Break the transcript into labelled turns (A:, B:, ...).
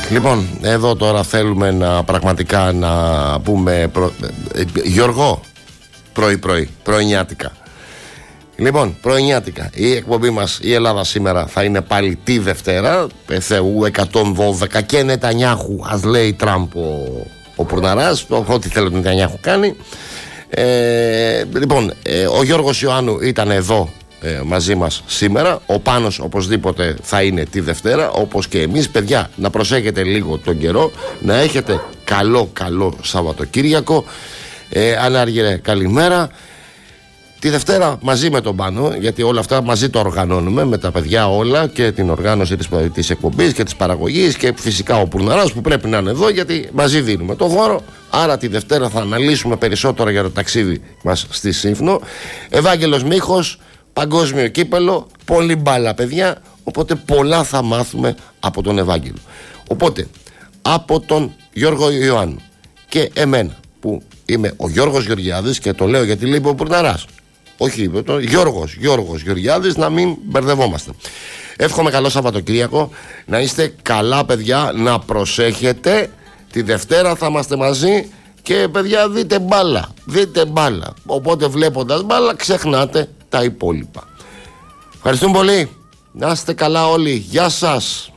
A: Λοιπόν, εδώ τώρα θέλουμε πραγματικά να πούμε Γιώργο, πρωινιάτικα. Λοιπόν, πρωινιάτικα. Η εκπομπή μας, η Ελλάδα σήμερα, θα είναι πάλι τη Δευτέρα. Θεού 112 και Νετανιάχου, ας λέει Τραμπ ο Πουρναράς. Ό,τι θέλει ο Νετανιάχου κάνει. Λοιπόν, ο Γιώργος Ιωάννου ήταν εδώ μαζί μας σήμερα. Ο Πάνος οπωσδήποτε θα είναι τη Δευτέρα, όπως και εμείς. Παιδιά, να προσέχετε λίγο τον καιρό, να έχετε καλό Σαββατοκύριακο. Ανάργυρε, καλημέρα. Τη Δευτέρα μαζί με τον Πάνο, γιατί όλα αυτά μαζί το οργανώνουμε με τα παιδιά όλα, και την οργάνωση της εκπομπής και της παραγωγής, και φυσικά ο Πουρναράς που πρέπει να είναι εδώ, γιατί μαζί δίνουμε το δώρο. Άρα τη Δευτέρα θα αναλύσουμε περισσότερο για το ταξίδι μας στη Σύφνο. Ευάγγελος Μίχος, παγκόσμιο κύπελο, πολύ μπάλα παιδιά, οπότε πολλά θα μάθουμε από τον Ευάγγελο. Οπότε από τον Γιώργο Ιωάννου και εμένα που είμαι ο Γιώργος Γεωργιάδης, και το λέω γιατί λέει ο Πουρναράς, όχι Γιώργος Γεωργιάδης, να μην μπερδευόμαστε. Εύχομαι καλό Σαββατοκύριακο, να είστε καλά παιδιά, να προσέχετε. Τη Δευτέρα θα είμαστε μαζί και παιδιά δείτε μπάλα, οπότε βλέποντας μπάλα ξεχνάτε τα υπόλοιπα. Ευχαριστούμε πολύ, να είστε καλά όλοι, γεια σας.